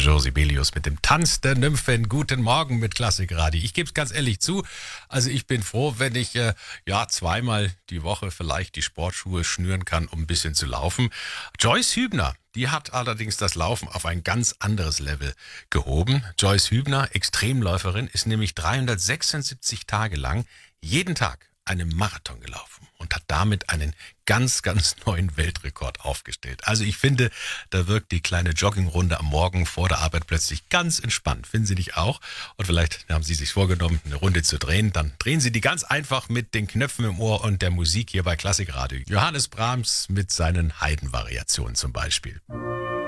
Josie Belius mit dem Tanz der Nymphen. Guten Morgen mit Klassikradio. Ich gebe es ganz ehrlich zu, also ich bin froh, wenn ich zweimal die Woche vielleicht die Sportschuhe schnüren kann, um ein bisschen zu laufen. Joyce Hübner, die hat allerdings das Laufen auf ein ganz anderes Level gehoben. Joyce Hübner, Extremläuferin, ist nämlich 376 Tage lang jeden Tag einen Marathon gelaufen und hat damit einen ganz, ganz neuen Weltrekord aufgestellt. Also ich finde, da wirkt die kleine Joggingrunde am Morgen vor der Arbeit plötzlich ganz entspannt. Finden Sie nicht auch? Und vielleicht haben Sie sich vorgenommen, eine Runde zu drehen. Dann drehen Sie die ganz einfach mit den Knöpfen im Ohr und der Musik hier bei Klassikradio. Johannes Brahms mit seinen Haydn-Variationen zum Beispiel.